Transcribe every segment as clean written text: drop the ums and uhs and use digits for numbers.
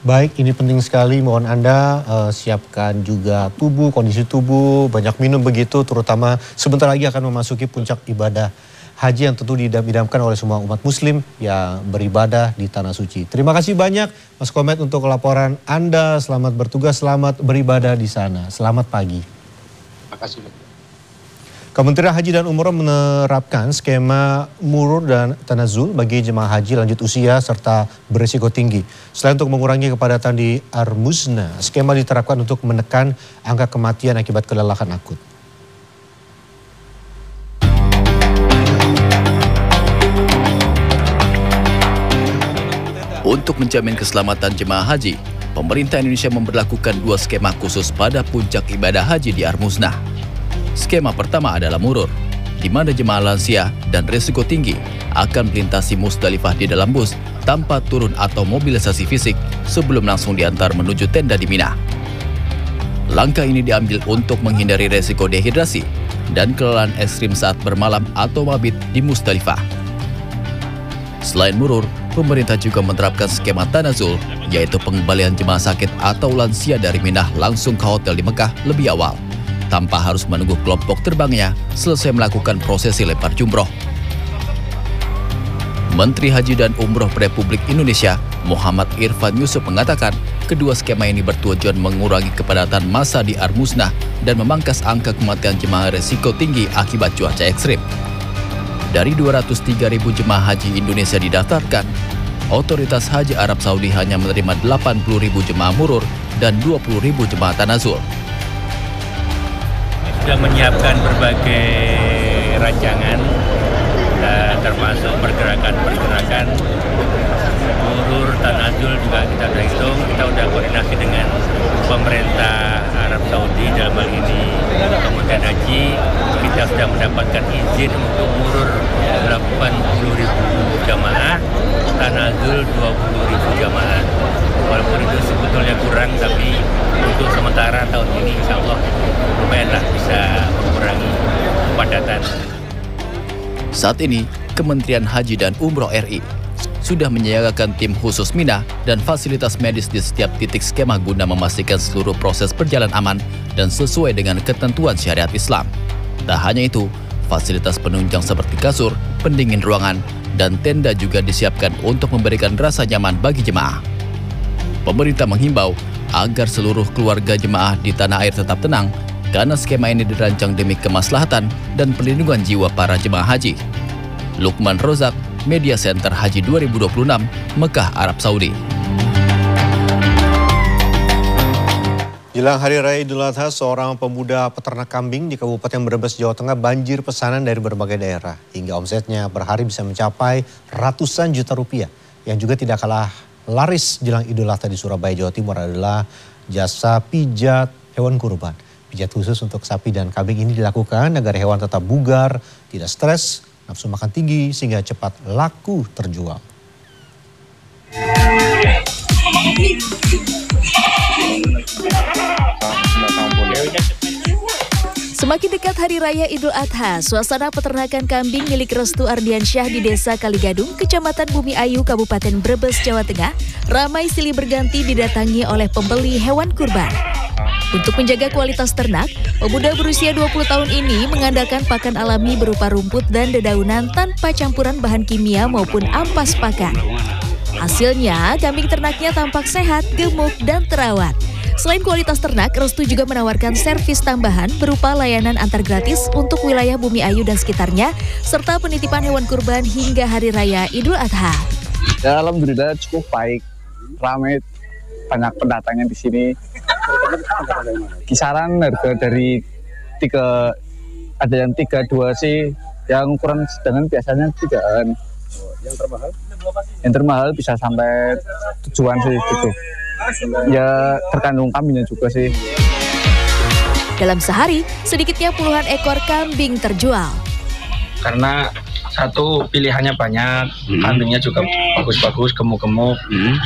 Baik, ini penting sekali. Mohon Anda siapkan juga tubuh, kondisi tubuh, banyak minum begitu, terutama sebentar lagi akan memasuki puncak ibadah haji yang tentu didamkan oleh semua umat muslim yang beribadah di Tanah Suci. Terima kasih banyak Mas Komet untuk laporan Anda. Selamat bertugas, selamat beribadah di sana. Selamat pagi. Terima kasih. Kementerian Haji dan Umroh menerapkan skema murur dan tanazul bagi jemaah haji lanjut usia serta berisiko tinggi. Selain untuk mengurangi kepadatan di Armuzna, skema diterapkan untuk menekan angka kematian akibat kelelahan akut. Untuk menjamin keselamatan jemaah haji, pemerintah Indonesia memberlakukan 2 skema khusus pada puncak ibadah haji di Armuzna. Skema pertama adalah murur, di mana jemaah lansia dan risiko tinggi akan melintasi Musdalifah di dalam bus tanpa turun atau mobilisasi fisik sebelum langsung diantar menuju tenda di Mina. Langkah ini diambil untuk menghindari risiko dehidrasi dan kelelahan ekstrim saat bermalam atau mabit di Musdalifah. Selain murur, pemerintah juga menerapkan skema tanazul, yaitu pengembalian jemaah sakit atau lansia dari Minah langsung ke hotel di Mekah lebih awal, tanpa harus menunggu kelompok terbangnya selesai melakukan prosesi lempar jumroh. Menteri Haji dan Umroh Republik Indonesia, Muhammad Irfan Yusuf mengatakan, kedua skema ini bertujuan mengurangi kepadatan massa di Armuzna dan memangkas angka kematian jemaah risiko tinggi akibat cuaca ekstrim. Dari 203.000 jemaah haji Indonesia didaftarkan, Otoritas Haji Arab Saudi hanya menerima 80.000 jemaah murur dan 20.000 jemaah tanazul. Sudah menyiapkan berbagai rancangan, termasuk pergerakan murur, tanazul juga kita sudah hitung. Kita sudah koordinasi dengan pemerintah Arab Saudi, dalam hal ini Kementerian Haji. Kita sudah mendapatkan izin untuk murur 80.000 jamaah, tanazul 20.000 jamaah. Walaupun itu sebetulnya kurang, tapi untuk sementara tahun ini insya Allah lumayanlah bisa mengurangi kepadatan. Saat ini, Kementerian Haji dan Umroh RI sudah menyiagakan tim khusus Mina dan fasilitas medis di setiap titik skema guna memastikan seluruh proses berjalan aman dan sesuai dengan ketentuan syariat Islam. Tak hanya itu, fasilitas penunjang seperti kasur, pendingin ruangan, dan tenda juga disiapkan untuk memberikan rasa nyaman bagi jemaah. Pemerintah menghimbau agar seluruh keluarga jemaah di tanah air tetap tenang karena skema ini dirancang demi kemaslahatan dan perlindungan jiwa para jemaah haji. Lukman Rozak, Media Center Haji 2026, Mekah, Arab Saudi. Jelang Hari Raya Idul Adha, seorang pemuda peternak kambing di Kabupaten Brebes, Jawa Tengah banjir pesanan dari berbagai daerah. Hingga omsetnya per hari bisa mencapai ratusan juta rupiah. Yang juga tidak kalah laris jelang Idul Adha di Surabaya, Jawa Timur adalah jasa pijat hewan kurban. Pijat khusus untuk sapi dan kambing ini dilakukan agar hewan tetap bugar, tidak stres, nafsu makan tinggi sehingga cepat laku terjual. Semakin dekat Hari Raya Idul Adha, suasana peternakan kambing milik Restu Ardiansyah di Desa Kaligadung, Kecamatan Bumi Ayu, Kabupaten Brebes, Jawa Tengah, ramai silih berganti didatangi oleh pembeli hewan kurban. Untuk menjaga kualitas ternak, pemuda berusia 20 tahun ini mengandalkan pakan alami berupa rumput dan dedaunan tanpa campuran bahan kimia maupun ampas pakan. Hasilnya, kambing ternaknya tampak sehat, gemuk, dan terawat. Selain kualitas ternak, Restu juga menawarkan servis tambahan berupa layanan antar gratis untuk wilayah Bumi Ayu dan sekitarnya, serta penitipan hewan kurban hingga Hari Raya Idul Adha. Ya, alhamdulillah cukup baik, ramai, banyak pendatangnya di sini. Kisaran harga dari ada yang 32 sih, yang ukuran sedang biasanya 3-an. Yang termahal? Yang termahal bisa sampai 7-an sih gitu. Ya terkandung kambingnya juga sih. Dalam sehari, sedikitnya puluhan ekor kambing terjual. Karena satu pilihannya banyak, kambingnya juga bagus-bagus, gemuk-gemuk.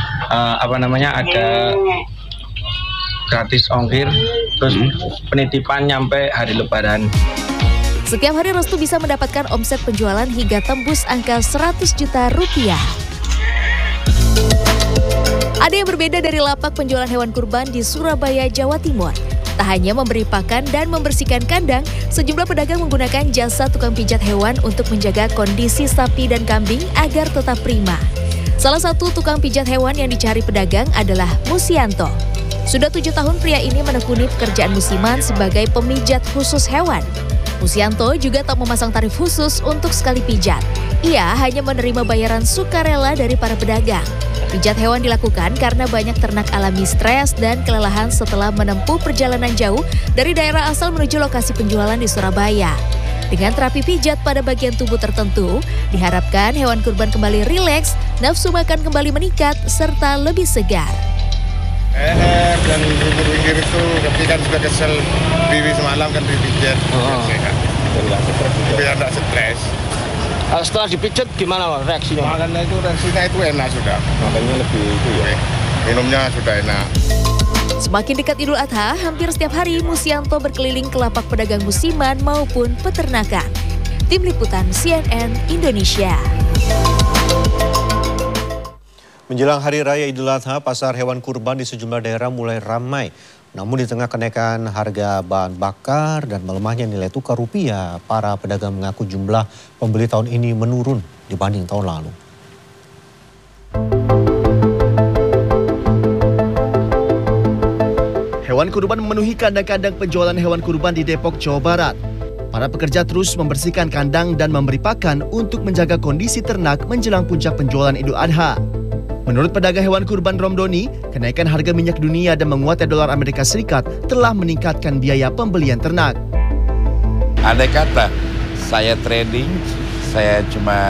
Ada gratis ongkir, terus penitipan nyampe hari Lebaran. Setiap hari Restu bisa mendapatkan omset penjualan hingga tembus angka 100 juta rupiah. Ada yang berbeda dari lapak penjualan hewan kurban di Surabaya, Jawa Timur. Tak hanya memberi pakan dan membersihkan kandang, sejumlah pedagang menggunakan jasa tukang pijat hewan untuk menjaga kondisi sapi dan kambing agar tetap prima. Salah satu tukang pijat hewan yang dicari pedagang adalah Musianto. Sudah 7 tahun pria ini menekuni pekerjaan musiman sebagai pemijat khusus hewan. Musianto juga tak memasang tarif khusus untuk sekali pijat. Ia hanya menerima bayaran sukarela dari para pedagang. Pijat hewan dilakukan karena banyak ternak alami stres dan kelelahan setelah menempuh perjalanan jauh dari daerah asal menuju lokasi penjualan di Surabaya. Dengan terapi pijat pada bagian tubuh tertentu, diharapkan hewan kurban kembali rileks, nafsu makan kembali meningkat, serta lebih segar. Dan pinggir itu ketika kan sudah kesel bibi semalam kan dipijat. Sehat. Biar tidak stres. Setelah dipijat gimana reaksinya? Makannya itu reaksinya itu enak sudah. Makannya lebih itu ya. Minumnya sudah enak. Semakin dekat Idul Adha, hampir setiap hari Musianto berkeliling ke lapak pedagang musiman maupun peternakan. Tim Liputan CNN Indonesia. Menjelang Hari Raya Idul Adha, pasar hewan kurban di sejumlah daerah mulai ramai. Namun di tengah kenaikan harga bahan bakar dan melemahnya nilai tukar rupiah, para pedagang mengaku jumlah pembeli tahun ini menurun dibanding tahun lalu. Hewan kurban memenuhi kandang-kandang penjualan hewan kurban di Depok, Jawa Barat. Para pekerja terus membersihkan kandang dan memberi pakan untuk menjaga kondisi ternak menjelang puncak penjualan Idul Adha. Menurut pedagang hewan kurban Romdoni, kenaikan harga minyak dunia dan menguatnya dolar Amerika Serikat telah meningkatkan biaya pembelian ternak. Andai kata saya trading, saya cuma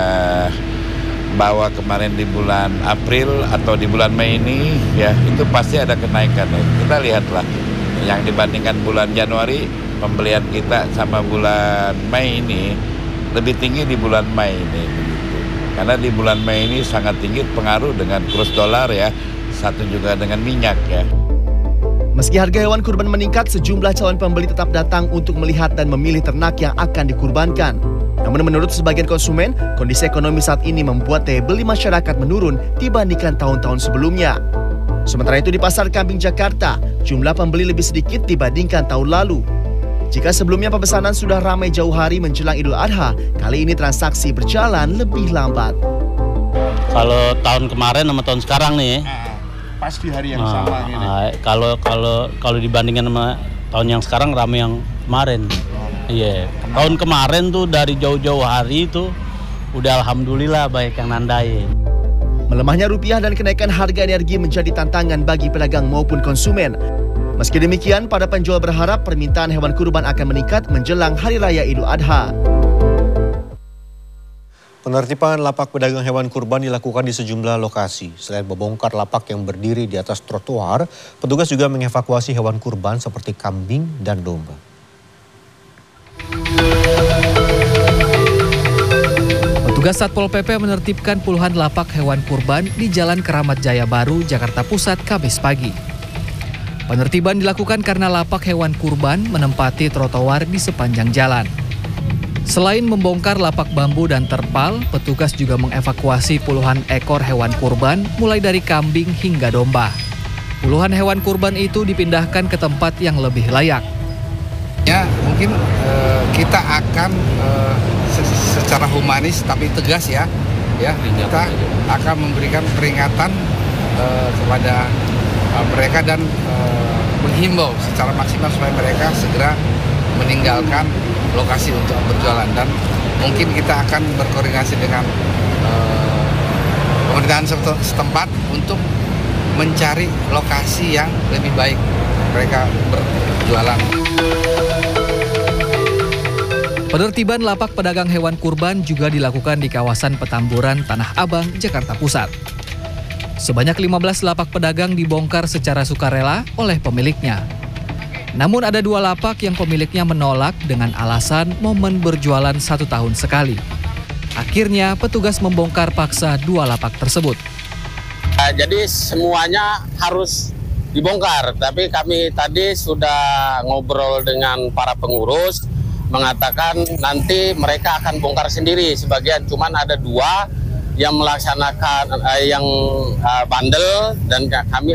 bawa kemarin di bulan April atau di bulan Mei ini, ya itu pasti ada kenaikan. Kita lihatlah, yang dibandingkan bulan Januari, pembelian kita sama bulan Mei ini lebih tinggi di bulan Mei ini. Karena di bulan Mei ini sangat tinggi pengaruh dengan kurs dolar ya, satu juga dengan minyak ya. Meski harga hewan kurban meningkat, sejumlah calon pembeli tetap datang untuk melihat dan memilih ternak yang akan dikurbankan. Namun menurut sebagian konsumen, kondisi ekonomi saat ini membuat daya beli masyarakat menurun dibandingkan tahun-tahun sebelumnya. Sementara itu di Pasar Kambing Jakarta, jumlah pembeli lebih sedikit dibandingkan tahun lalu. Jika sebelumnya pemesanan sudah ramai jauh hari menjelang Idul Adha, kali ini transaksi berjalan lebih lambat. Kalau tahun kemarin sama tahun sekarang nih, pas di hari yang sama ini. Kalau dibandingkan sama tahun yang sekarang ramai yang kemarin. Iya. Tahun kemarin tuh dari jauh-jauh hari itu udah alhamdulillah baik yang nandain. Melemahnya rupiah dan kenaikan harga energi menjadi tantangan bagi pedagang maupun konsumen. Meski demikian, para penjual berharap permintaan hewan kurban akan meningkat menjelang Hari Raya Idul Adha. Penertiban lapak pedagang hewan kurban dilakukan di sejumlah lokasi. Selain membongkar lapak yang berdiri di atas trotoar, petugas juga mengevakuasi hewan kurban seperti kambing dan domba. Petugas Satpol PP menertibkan puluhan lapak hewan kurban di Jalan Keramat Jaya Baru, Jakarta Pusat, Kamis pagi. Penertiban dilakukan karena lapak hewan kurban menempati trotoar di sepanjang jalan. Selain membongkar lapak bambu dan terpal, petugas juga mengevakuasi puluhan ekor hewan kurban mulai dari kambing hingga domba. Puluhan hewan kurban itu dipindahkan ke tempat yang lebih layak. Ya, mungkin kita akan secara humanis tapi tegas ya kita akan memberikan peringatan kepada mereka dan menghimbau secara maksimal supaya mereka segera meninggalkan lokasi untuk berjualan, dan mungkin kita akan berkoordinasi dengan pemerintahan setempat untuk mencari lokasi yang lebih baik mereka berjualan. Penertiban lapak pedagang hewan kurban juga dilakukan di kawasan Petamburan, Tanah Abang, Jakarta Pusat. Sebanyak 15 lapak pedagang dibongkar secara sukarela oleh pemiliknya. Namun ada 2 lapak yang pemiliknya menolak dengan alasan momen berjualan 1 tahun sekali. Akhirnya petugas membongkar paksa 2 lapak tersebut. Jadi semuanya harus dibongkar, tapi kami tadi sudah ngobrol dengan para pengurus, mengatakan nanti mereka akan bongkar sendiri sebagian, cuman ada 2 yang melaksanakan yang bandel, dan kami